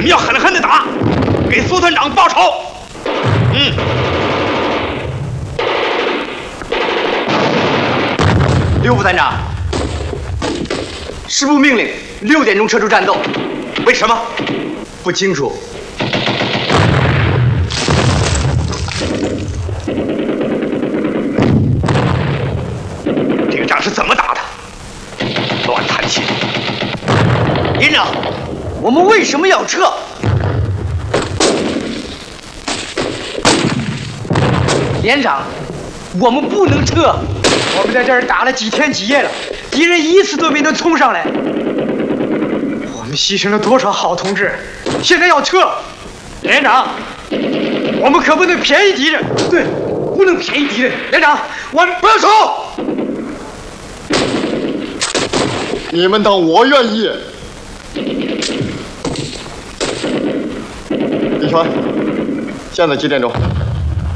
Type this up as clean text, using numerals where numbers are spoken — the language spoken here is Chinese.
们要狠狠的打，给苏团长报仇。 刘副团长，师部命令6点钟撤出战斗。 为什么？ 不清楚。 这个仗是怎么打的？乱弹琴！ 连长，我们为什么要撤？连长，我们不能撤。我们在这儿打了几天几夜了，敌人一次都没能冲上来。我们牺牲了多少好同志，现在要撤。连长，我们可不能便宜敌人。对，不能便宜敌人。连长，我们不要走。 你们当我愿意？李全，现在几点钟？